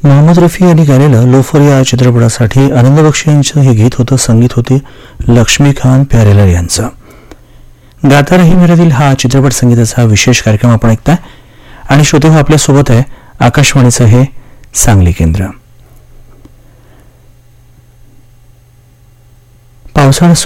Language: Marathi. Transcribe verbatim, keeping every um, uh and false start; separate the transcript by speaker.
Speaker 1: मोहम्मद रफी यांनी गायलेलं लोफर या चित्रपटासाठी आनंद बक्षी यांचं हे गीत होतं. संगीत होते लक्ष्मीकांत प्यारेलाल यांचं. गाता रही मेरा दिल हा चित्रपट संगीताचा विशेष कार्यक्रम आपण ऐकताय आणि श्रोते हो आपल्यासोबत आहे आकाशवाणीचं हे सांगली केंद्र. पावसाळा